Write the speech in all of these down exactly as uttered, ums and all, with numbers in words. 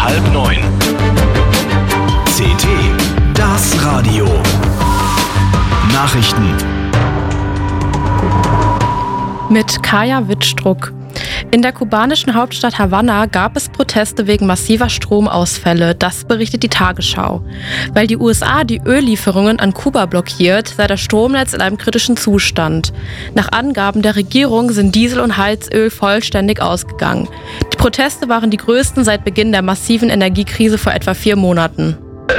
halb neun. C T, das Radio. Nachrichten. Mit Kaya Wittstruck. In der kubanischen Hauptstadt Havanna gab es Proteste wegen massiver Stromausfälle, das berichtet die Tagesschau. Weil die U S A die Öllieferungen an Kuba blockiert, sei das Stromnetz in einem kritischen Zustand. Nach Angaben der Regierung sind Diesel und Heizöl vollständig ausgegangen. Die Proteste waren die größten seit Beginn der massiven Energiekrise vor etwa vier Monaten.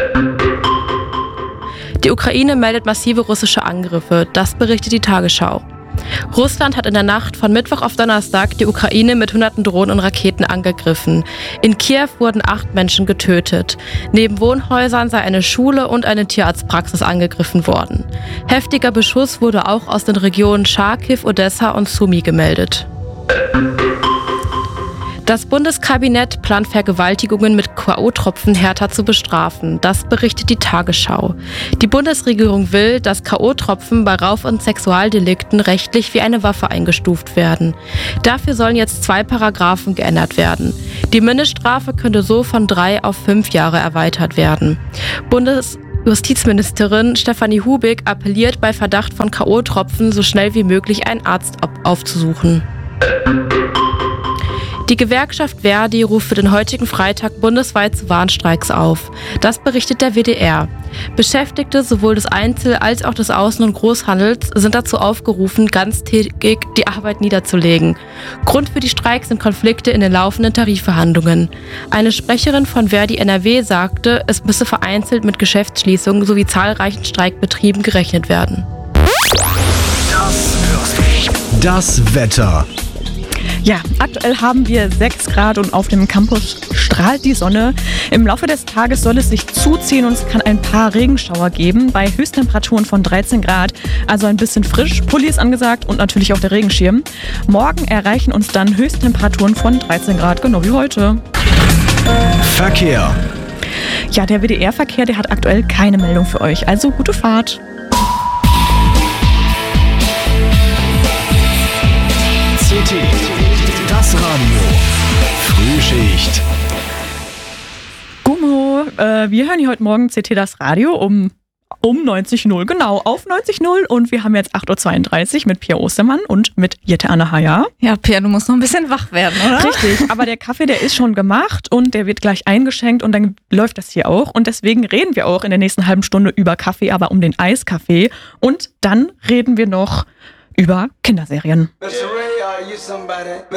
Die Ukraine meldet massive russische Angriffe, das berichtet die Tagesschau. Russland hat in der Nacht von Mittwoch auf Donnerstag die Ukraine mit hunderten Drohnen und Raketen angegriffen. In Kiew wurden acht Menschen getötet. Neben Wohnhäusern sei eine Schule und eine Tierarztpraxis angegriffen worden. Heftiger Beschuss wurde auch aus den Regionen Charkiw, Odessa und Sumy gemeldet. Das Bundeskabinett plant Vergewaltigungen mit K O-Tropfen härter zu bestrafen. Das berichtet die Tagesschau. Die Bundesregierung will, dass K O-Tropfen bei Rauf- und Sexualdelikten rechtlich wie eine Waffe eingestuft werden. Dafür sollen jetzt zwei Paragraphen geändert werden. Die Mindeststrafe könnte so von drei auf fünf Jahre erweitert werden. Bundesjustizministerin Stefanie Hubig appelliert bei Verdacht von K O-Tropfen so schnell wie möglich einen Arzt aufzusuchen. Die Gewerkschaft Verdi ruft für den heutigen Freitag bundesweit zu Warnstreiks auf. Das berichtet der W D R. Beschäftigte sowohl des Einzel- als auch des Außen- und Großhandels sind dazu aufgerufen, ganztägig die Arbeit niederzulegen. Grund für die Streiks sind Konflikte in den laufenden Tarifverhandlungen. Eine Sprecherin von Verdi N R W sagte, es müsse vereinzelt mit Geschäftsschließungen sowie zahlreichen Streikbetrieben gerechnet werden. Das hörst du. Das Wetter. Ja, aktuell haben wir sechs Grad und auf dem Campus strahlt die Sonne. Im Laufe des Tages soll es sich zuziehen und es kann ein paar Regenschauer geben bei Höchsttemperaturen von dreizehn Grad. Also ein bisschen frisch, Pulli ist angesagt und natürlich auch der Regenschirm. Morgen erreichen uns dann Höchsttemperaturen von dreizehn Grad, genau wie heute. Verkehr. Ja, der W D R-Verkehr, der hat aktuell keine Meldung für euch, also gute Fahrt. C T, das Radio. Frühschicht. Gummo, äh, wir hören hier heute Morgen C T das Radio um, um neunzig Uhr null, genau, auf neunzig Uhr null und wir haben jetzt acht Uhr zweiunddreißig mit Pia Ostermann und mit Jette Anahaya. Ja, Pia, du musst noch ein bisschen wach werden, oder? Richtig, aber der Kaffee, der ist schon gemacht und der wird gleich eingeschenkt und dann läuft das hier auch und deswegen reden wir auch in der nächsten halben Stunde über Kaffee, aber um den Eiskaffee und dann reden wir noch über Kinderserien. Mister Ray, are you somebody?